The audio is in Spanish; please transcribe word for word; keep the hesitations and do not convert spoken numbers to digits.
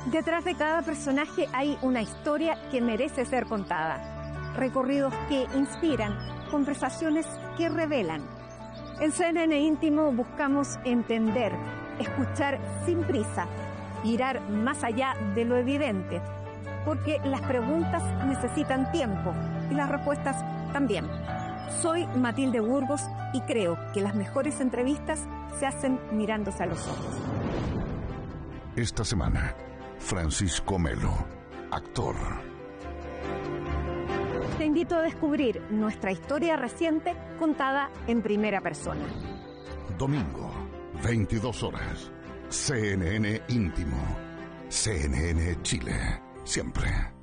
Detrás de cada personaje hay una historia que merece ser contada. Recorridos que inspiran, conversaciones que revelan. En C N N Íntimo buscamos entender, escuchar sin prisa, mirar más allá de lo evidente, porque las preguntas necesitan tiempo y las respuestas también. Soy Matilde Burgos y creo que las mejores entrevistas se hacen mirándose a los ojos. Esta semana, Francisco Melo, actor. Te invito a descubrir nuestra historia reciente contada en primera persona. Domingo, veintidós horas. C N N Íntimo. C N N Chile. Siempre.